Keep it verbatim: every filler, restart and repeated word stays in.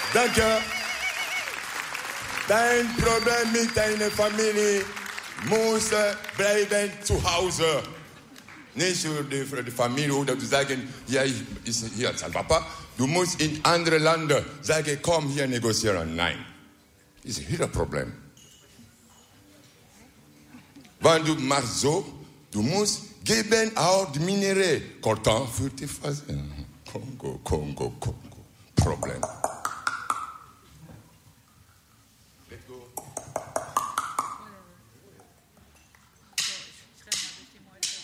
Danke. Dein Problem mit deiner Familie muss bleiben zu Hause. Nicht für die, für die Familie oder zu sagen, ja, ich ist hier als Papa. Du musst in andere Länder sagen, komm hier negozieren. Nein. Das ist hier ein Problem. Wenn du machst so, du musst geben auch die Minerais. Coltan für die Phase. Kongo, Kongo, Kongo. Problem.